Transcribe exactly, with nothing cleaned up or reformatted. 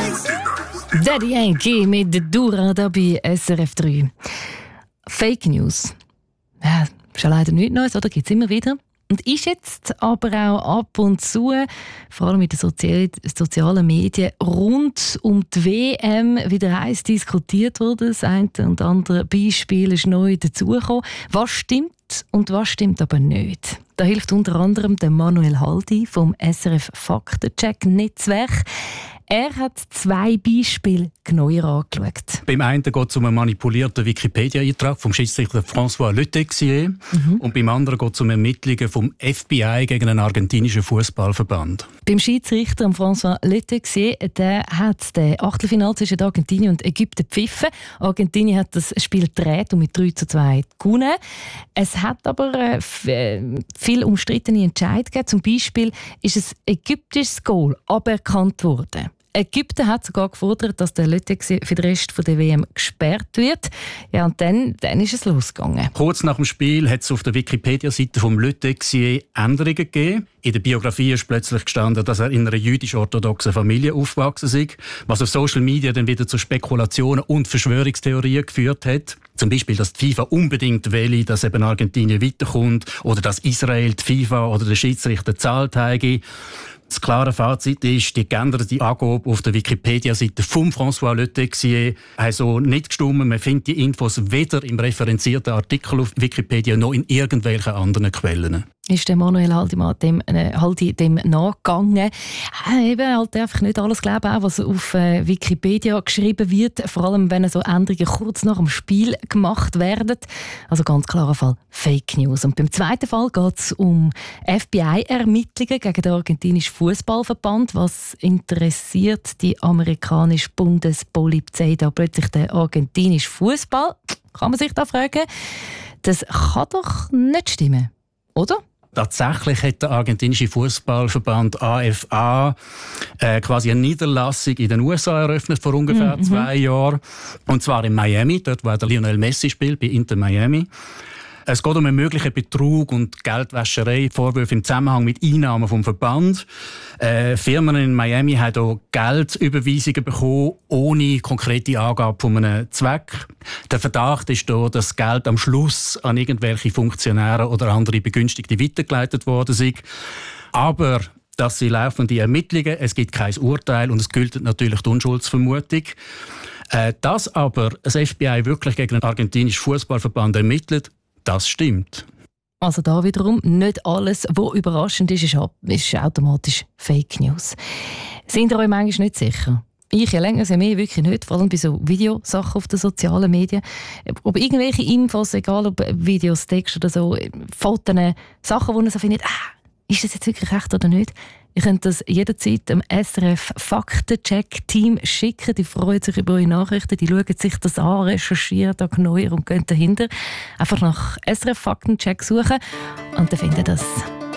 Daddy Yankee mit der Dura da bei S R F drei. Fake News. Ja, ist ja leider nichts Neues, oder? Gibt es immer wieder. Und ist jetzt aber auch ab und zu, vor allem mit den Sozi- sozialen Medien, rund um die W M wieder heiß diskutiert worden. Das eine und andere Beispiel ist neu dazugekommen. Was stimmt und was stimmt aber nicht? Da hilft unter anderem der Manuel Haldi vom S R F Faktencheck-Netzwerk. Er hat zwei Beispiele genauer angeschaut. Beim einen geht es um einen manipulierten Wikipedia-Eintrag vom Schiedsrichter François Le Texier. Mhm. Und beim anderen geht es um Ermittlungen vom F B I gegen einen argentinischen Fußballverband. Beim Schiedsrichter François Le Texier, der hat das Achtelfinale zwischen Argentinien und Ägypten gepfiffen. Argentinien hat das Spiel gedreht und mit drei zu zwei gewonnen. Es hat aber äh, viel umstrittene Entscheidungen gegeben. Zum Beispiel ist ein ägyptisches Goal aberkannt worden. Ägypten hat sogar gefordert, dass der Le Texier für den Rest der W M gesperrt wird. Ja, und dann, dann ist es losgegangen. Kurz nach dem Spiel hat es auf der Wikipedia-Seite vom Le Texier Änderungen gegeben. In der Biografie ist plötzlich gestanden, dass er in einer jüdisch-orthodoxen Familie aufgewachsen ist, was auf Social Media dann wieder zu Spekulationen und Verschwörungstheorien geführt hat. Zum Beispiel, dass die FIFA unbedingt will, dass eben Argentinien weiterkommt oder dass Israel die FIFA oder den Schiedsrichter zahlt habe. Das klare Fazit ist, die geänderte Angabe auf der Wikipedia-Seite von François Le Texier hat so nicht gestimmt. Man findet die Infos weder im referenzierten Artikel auf Wikipedia noch in irgendwelchen anderen Quellen. Ist der Manuel Haldi dem, äh, Haldi dem nachgegangen. Äh, eben halt einfach nicht alles glauben, auch was auf äh, Wikipedia geschrieben wird, vor allem wenn so Änderungen kurz nach dem Spiel gemacht werden. Also ganz klarer Fall Fake News. Und beim zweiten Fall geht es um F B I-Ermittlungen gegen den argentinischen Fußballverband. Was interessiert die amerikanische Bundespolizei da plötzlich den argentinischen Fußball? Kann man sich da fragen. Das kann doch nicht stimmen, oder? Tatsächlich hat der argentinische Fußballverband A F A äh, quasi eine Niederlassung in den U S A eröffnet vor ungefähr mhm. zwei Jahren. Und zwar in Miami, dort wo der Lionel Messi spielt, bei Inter Miami. Es geht um einen möglichen Betrug und Geldwäscherei, Vorwürfe im Zusammenhang mit Einnahmen vom Verband. Äh, Firmen in Miami haben auch Geldüberweisungen bekommen, ohne konkrete Angabe von einem Zweck. Der Verdacht ist da, dass das Geld am Schluss an irgendwelche Funktionäre oder andere Begünstigte weitergeleitet worden ist. Aber das sind laufende Ermittlungen, es gibt kein Urteil und es gilt natürlich die Unschuldsvermutung. Äh, dass aber das F B I wirklich gegen den argentinischen Fußballverband ermittelt, das stimmt. Also da wiederum, nicht alles, was überraschend ist, ist automatisch Fake News. Sind ihr euch manchmal nicht sicher? Ich ja länger, ja mehr wirklich nicht, vor allem bei so Videosachen auf den sozialen Medien. Ob irgendwelche Infos, egal ob Videos, Text oder so, Fotos, Sachen, wo man so findet, ah, ist das jetzt wirklich echt oder nicht? Ihr könnt das jederzeit dem S R F Faktencheck-Team schicken. Die freuen sich über eure Nachrichten. Die schauen sich das an, recherchieren da genauer und gehen dahinter. Einfach nach S R F Faktencheck suchen und dann findet ihr das.